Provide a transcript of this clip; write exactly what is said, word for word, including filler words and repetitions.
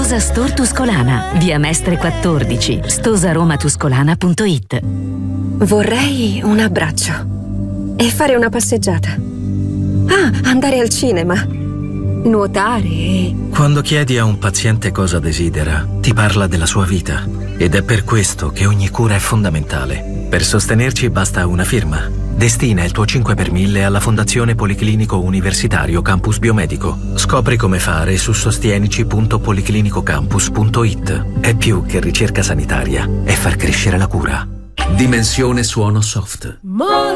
Stosa Store Tuscolana, via Mestre quattordici, stosaromatuscolana punto it. Vorrei un abbraccio e fare una passeggiata. Ah, andare al cinema, nuotare e... Quando chiedi a un paziente cosa desidera, ti parla della sua vita. Ed è per questo che ogni cura è fondamentale. Per sostenerci basta una firma. Destina il tuo cinque per mille alla Fondazione Policlinico Universitario Campus Biomedico. Scopri come fare su sostienici punto policlinicocampus punto it. È più che ricerca sanitaria, è far crescere la cura. Dimensione suono soft.